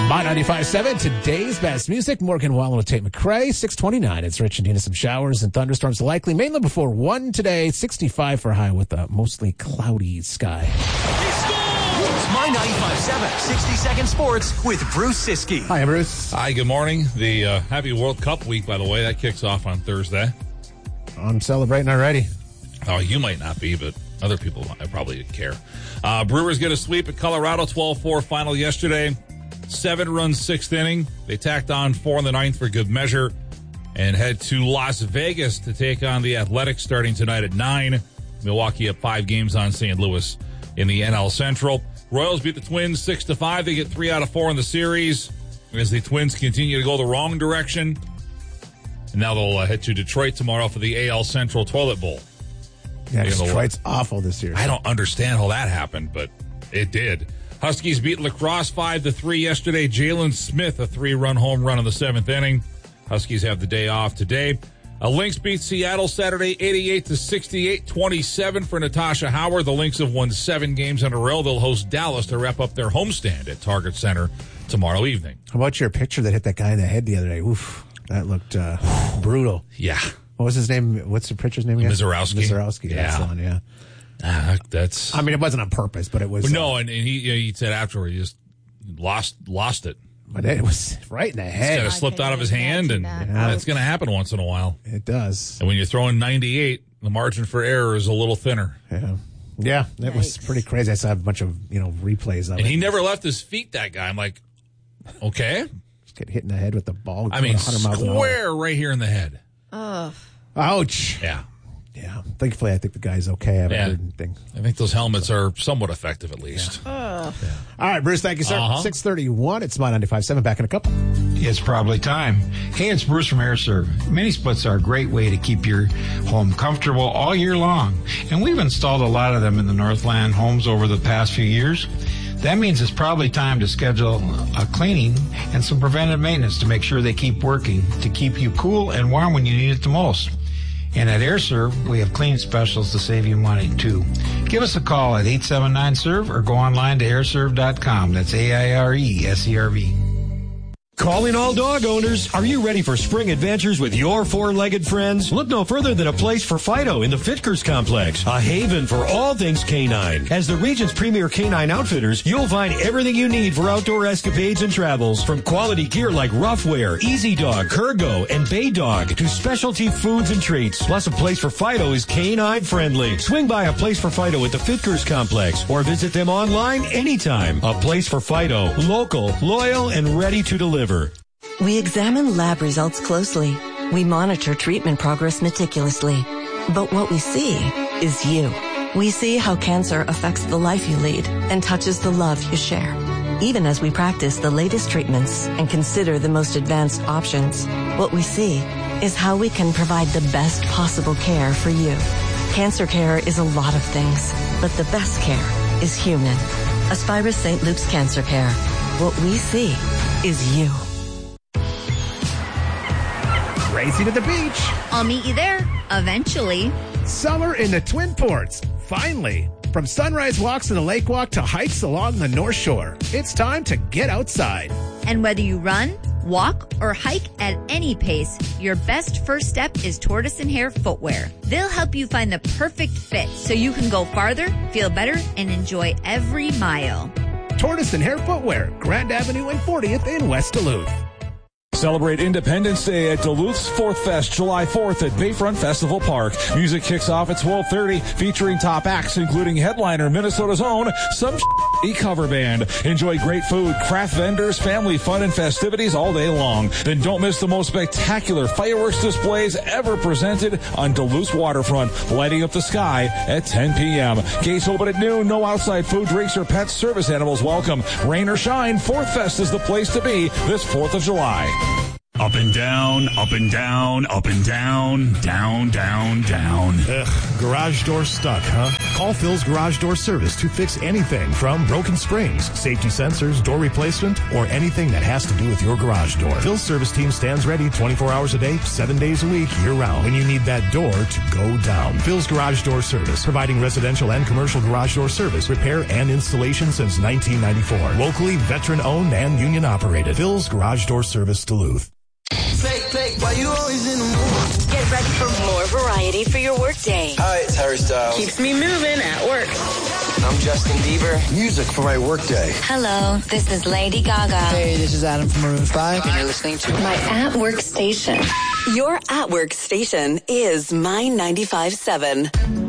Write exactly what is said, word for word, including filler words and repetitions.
My ninety-five point seven, today's best music. Morgan Wallen with Tate McRae. six twenty-nine. It's Rich and Dina. Some showers and thunderstorms likely, mainly before one today. sixty-five for a high with a mostly cloudy sky. It's My ninety-five point seven, sixty second Sports with Bruce Siskey. Hi, Bruce. Hi, good morning. The uh, Happy World Cup week, by the way, that kicks off on Thursday. I'm celebrating already. Oh, you might not be, but other people I probably care. Uh, Brewers get a sweep at Colorado, twelve four final yesterday. Seven runs, sixth inning. They tacked on four in the ninth for good measure and head to Las Vegas to take on the Athletics starting tonight at nine. Milwaukee up five games on Saint Louis in the N L Central. Royals beat the Twins six to five. They get three out of four in the series as the Twins continue to go the wrong direction. And now they'll uh, head to Detroit tomorrow for the A L Central Toilet Bowl. Yeah, Detroit's awful this year. I don't understand how that happened, but it did. Huskies beat Lacrosse five to three yesterday. Jalen Smith, a three-run home run in the seventh inning. Huskies have the day off today. Uh, Lynx beat Seattle Saturday eighty-eight to sixty-eight, twenty-seven for Natasha Howard. The Lynx have won seven games in a row. They'll host Dallas to wrap up their homestand at Target Center tomorrow evening. How about your picture that hit that guy in the head the other day? Oof, that looked uh, brutal. Yeah. What was his name? What's the pitcher's name again? Mizorowski. Mizorowski. Yeah. That's the one, yeah. Uh, that's. I mean, it wasn't on purpose, but it was. No, uh, and, and he he said afterward he just lost lost it. But it was right in the head. It kind of slipped out of his hand, and that. that's going to happen once in a while. It does. And when you're throwing ninety-eight, the margin for error is a little thinner. Yeah, yeah, that was pretty crazy. I saw a bunch of you know replays of and it. he never left his feet. That guy. I'm like, okay. Just get hit in the head with the ball. I mean, one hundred miles an hour. square right here in the head. Ugh. Ouch. Yeah. Yeah. Thankfully, I think the guy's okay. I haven't Yeah. heard anything. I think those helmets are somewhat effective, at least. Ugh. Yeah. All right, Bruce, thank you, sir. Uh-huh. six thirty-one. It's My ninety-five point seven. Back in a couple. It's probably time. Hey, it's Bruce from AirServe. Mini splits are a great way to keep your home comfortable all year long. And we've installed a lot of them in the Northland homes over the past few years. That means it's probably time to schedule a cleaning and some preventive maintenance to make sure they keep working, to keep you cool and warm when you need it the most. And at AirServe, we have cleaning specials to save you money, too. Give us a call at eight seven nine serve or go online to air serve dot com. That's A I R E S E R V. Calling all dog owners. Are you ready for spring adventures with your four-legged friends? Look no further than a place for Fido in the Fitkers Complex, a haven for all things canine. As the region's premier canine outfitters, you'll find everything you need for outdoor escapades and travels, from quality gear like Roughwear, Easy Dog, Kurgo, and Bay Dog, to specialty foods and treats. Plus, a place for Fido is canine friendly. Swing by a place for Fido at the Fitkers Complex or visit them online anytime. A place for Fido, local, loyal, and ready to deliver. We examine lab results closely. We monitor treatment progress meticulously. But what we see is you. We see how cancer affects the life you lead and touches the love you share. Even as we practice the latest treatments and consider the most advanced options, what we see is how we can provide the best possible care for you. Cancer care is a lot of things, but the best care is human. Aspirus Saint Luke's Cancer Care. What we see is you. Racing at the beach. I'll meet you there, eventually. Summer in the Twin Ports. Finally. From sunrise walks in the lake walk to hikes along the North Shore, it's time to get outside. And whether you run, walk, or hike at any pace, your best first step is Tortoise and Hare Footwear. They'll help you find the perfect fit so you can go farther, feel better, and enjoy every mile. Tortoise and Hare Footwear, Grand Avenue and fortieth in West Duluth. Celebrate Independence Day at Duluth's Fourth Fest, July fourth at Bayfront Festival Park. Music kicks off at twelve thirty, featuring top acts including headliner Minnesota's own Some Sh**y Cover Band. Enjoy great food, craft vendors, family fun, and festivities all day long. Then don't miss the most spectacular fireworks displays ever presented on Duluth's waterfront, lighting up the sky at ten p.m. Gates open at noon. No outside food, drinks, or pets. Service animals welcome. Rain or shine, Fourth Fest is the place to be this fourth of July. Up and down, up and down, up and down, down, down, down. Ugh, garage door stuck, huh? Call Phil's Garage Door Service to fix anything from broken springs, safety sensors, door replacement, or anything that has to do with your garage door. Phil's service team stands ready twenty-four hours a day, seven days a week, year-round when you need that door to go down. Phil's Garage Door Service, providing residential and commercial garage door service, repair, and installation since nineteen ninety-four. Locally veteran-owned and union-operated. Phil's Garage Door Service, Duluth. Fake, fake, why you always in the mood? Get ready for more variety for your workday. Hi, it's Harry Styles. Keeps me moving at work. I'm Justin Bieber. Music for my workday. Hello, this is Lady Gaga. Hey, this is Adam from Maroon five, and you're listening to my At Work station. Your At Work station is My ninety-five point seven.